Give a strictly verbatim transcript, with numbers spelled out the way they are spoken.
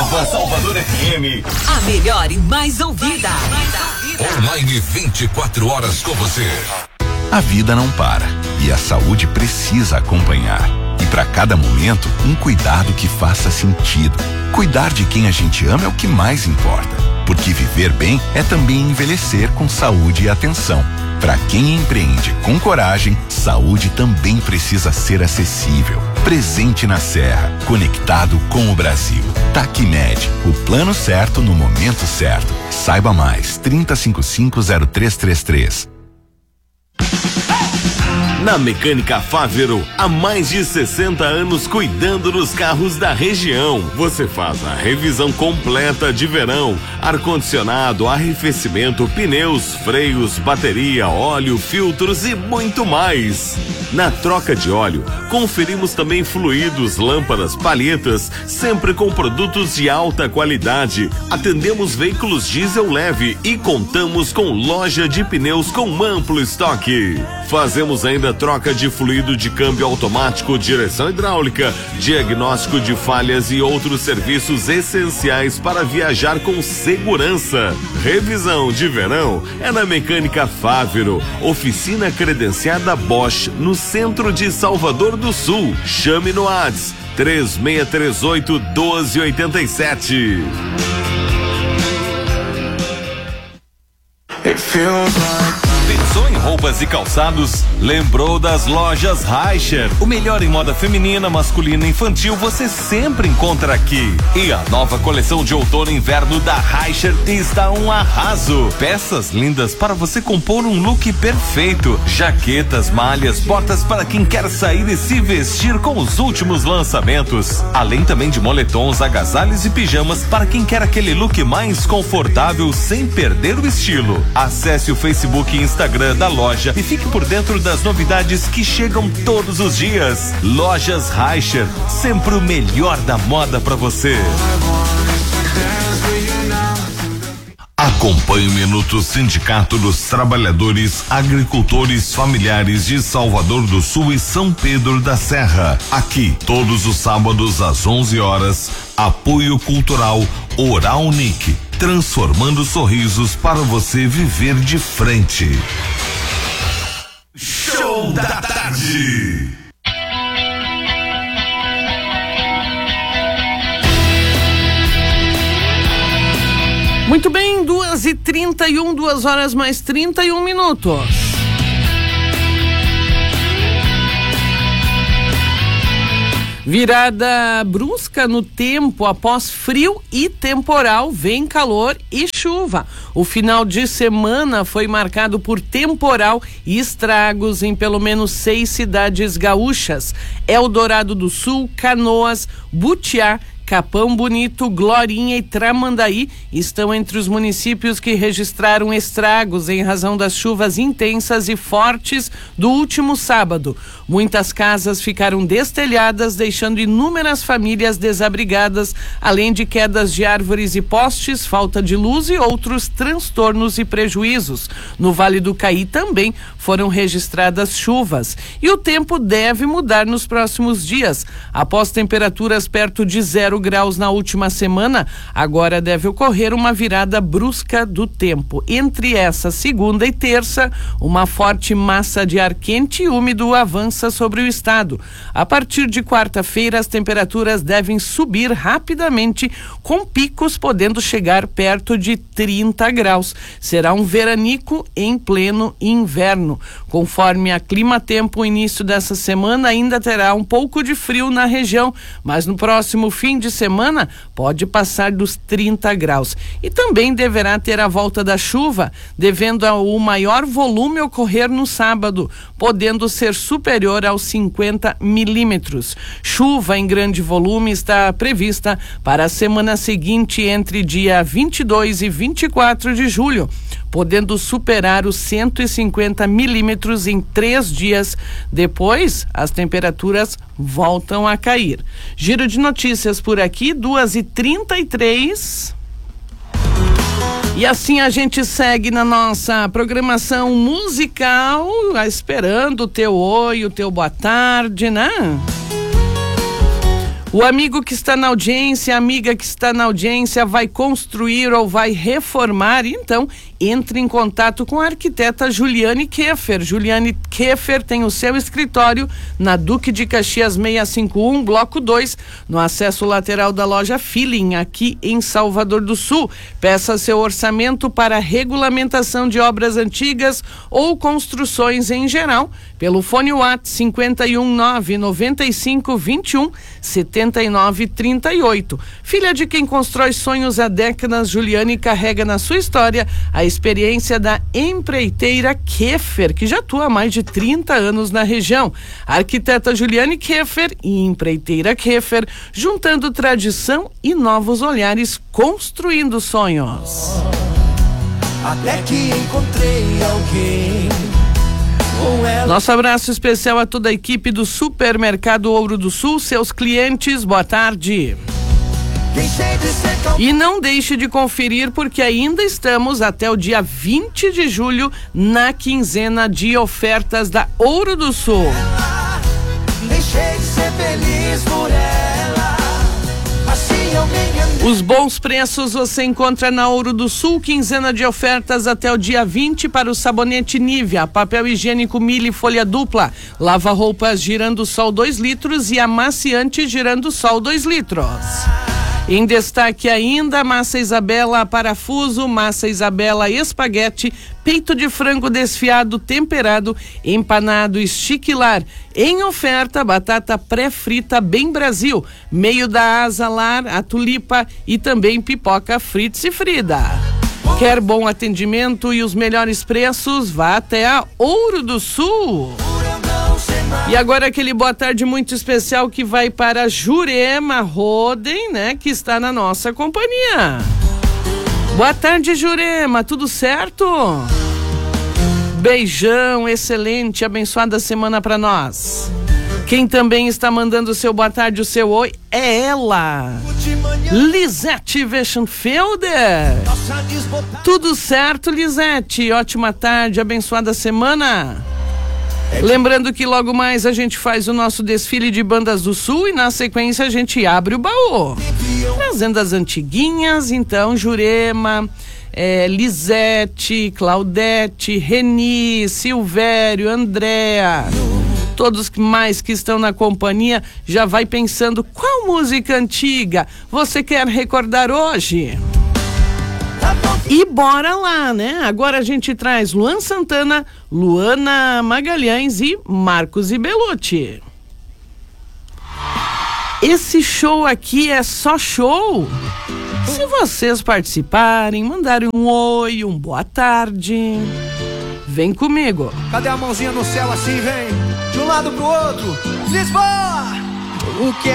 Nova Salvador F M. A melhor e mais ouvida. Online vinte e quatro horas com você. A vida não para e a saúde precisa acompanhar. E para cada momento, um cuidado que faça sentido. Cuidar de quem a gente ama é o que mais importa. Porque viver bem é também envelhecer com saúde e atenção. Para quem empreende com coragem, saúde também precisa ser acessível. Presente na Serra, conectado com o Brasil. Tacmed, o plano certo no momento certo. Saiba mais, trinta e cinquenta e cinco zero três trinta e três. Na Mecânica Fávero, há mais de sessenta anos cuidando dos carros da região. Você faz a revisão completa de verão, ar-condicionado, arrefecimento, pneus, freios, bateria, óleo, filtros e muito mais. Na troca de óleo, conferimos também fluidos, lâmpadas, palhetas, sempre com produtos de alta qualidade. Atendemos veículos diesel leve e contamos com loja de pneus com amplo estoque. Fazemos ainda troca de fluido de câmbio automático, direção hidráulica, diagnóstico de falhas e outros serviços essenciais para viajar com segurança. Revisão de verão é na Mecânica Fávero, oficina credenciada Bosch, no centro de Salvador do Sul. Chame no WhatsApp três seis três oito, um dois oito sete. It feels like Pensou em roupas e calçados? Lembrou das lojas Reicher. O melhor em moda feminina, masculina e infantil você sempre encontra aqui. E a nova coleção de outono e inverno da Reicher está um arraso. Peças lindas para você compor um look perfeito. Jaquetas, malhas, botas para quem quer sair e se vestir com os últimos lançamentos. Além também de moletons, agasalhos e pijamas para quem quer aquele look mais confortável sem perder o estilo. Acesse o Facebook e Instagram da loja e fique por dentro das novidades que chegam todos os dias. Lojas Reicher, sempre o melhor da moda para você. Acompanhe o Minuto Sindicato dos Trabalhadores Agricultores Familiares de Salvador do Sul e São Pedro da Serra. Aqui, todos os sábados às onze horas, apoio cultural Oral Unique, transformando sorrisos para você viver de frente. Show da Tarde. Muito bem, duas e trinta e um, duas horas mais trinta e um minutos. Virada brusca no tempo após frio e temporal, vem calor e chuva. O final de semana foi marcado por temporal e estragos em pelo menos seis cidades gaúchas: Eldorado do Sul, Canoas, Butiá, Capão Bonito, Glorinha e Tramandaí estão entre os municípios que registraram estragos em razão das chuvas intensas e fortes do último sábado. Muitas casas ficaram destelhadas, deixando inúmeras famílias desabrigadas, além de quedas de árvores e postes, falta de luz e outros transtornos e prejuízos. No Vale do Caí também foram registradas chuvas. E o tempo deve mudar nos próximos dias. Após temperaturas perto de zero graus na última semana, agora deve ocorrer uma virada brusca do tempo. Entre essa segunda e terça, uma forte massa de ar quente e úmido avança sobre o estado. A partir de quarta-feira, as temperaturas devem subir rapidamente, com picos podendo chegar perto de trinta graus. Será um veranico em pleno inverno. Conforme a Climatempo, o início dessa semana ainda terá um pouco de frio na região, mas no próximo fim de semana pode passar dos trinta graus. E também deverá ter a volta da chuva, devendo o maior volume ocorrer no sábado, podendo ser superior aos cinquenta milímetros. Chuva em grande volume está prevista para a semana seguinte, entre dia vinte e dois e vinte e quatro de julho, podendo superar os cento e cinquenta milímetros em três dias. Depois, as temperaturas voltam a cair. Giro de notícias por aqui, duas e trinta e três. E assim a gente segue na nossa programação musical, esperando o teu oi, o teu boa tarde, né? O amigo que está na audiência, a amiga que está na audiência vai construir ou vai reformar, então entre em contato com a arquiteta Juliane Keffer. Juliane Keffer tem o seu escritório na Duque de Caxias seiscentos e cinquenta e um, bloco dois, no acesso lateral da loja Feeling, aqui em Salvador do Sul. Peça seu orçamento para regulamentação de obras antigas ou construções em geral pelo fone WhatsApp cinquenta e um nove noventa e cinco vinte e um setenta e nove trinta e oito. Filha de quem constrói sonhos há décadas, Juliane carrega na sua história a experiência da empreiteira Keffer, que já atua há mais de trinta anos na região. A arquiteta Juliane Keffer e empreiteira Keffer, juntando tradição e novos olhares, construindo sonhos. Até que encontrei alguém. Nosso abraço especial a toda a equipe do Supermercado Ouro do Sul, seus clientes, boa tarde. E não deixe de conferir, porque ainda estamos até o dia vinte de julho na quinzena de ofertas da Ouro do Sul. Deixei de ser feliz por ela. Assim eu me enganei. Os bons preços você encontra na Ouro do Sul, quinzena de ofertas até o dia vinte para o sabonete Nivea, papel higiênico Mille folha dupla, lava-roupas Girando Sol dois litros e amaciante Girando Sol dois litros. Em destaque ainda, massa Isabela parafuso, massa Isabela espaguete, peito de frango desfiado, temperado, empanado, estiquilar. Em oferta, batata pré-frita Bem Brasil, meio da asa lar, a tulipa e também pipoca Fritz e Frida. Quer bom atendimento e os melhores preços? Vá até a Ouro do Sul. E agora aquele boa tarde muito especial que vai para Jurema Roden, né? Que está na nossa companhia. Boa tarde, Jurema, tudo certo? Beijão, excelente, abençoada semana para nós. Quem também está mandando o seu boa tarde, o seu oi, é ela, Lisete Weschenfelder. Tudo certo, Lisete? Ótima tarde, abençoada semana. Lembrando que logo mais a gente faz o nosso desfile de bandas do Sul e na sequência a gente abre o baú, trazendo as antiguinhas. Então, Jurema, é, Lisete, Claudete, Reni, Silvério, Andréa, todos mais que estão na companhia, já vai pensando qual música antiga você quer recordar hoje. E bora lá, né? Agora a gente traz Luan Santana, Luana Magalhães e Marcos e Belucci. Esse show aqui é só show. Se vocês participarem, mandarem um oi, um boa tarde, vem comigo. Cadê a mãozinha no céu assim, vem? De um lado pro outro. Lisboa! O que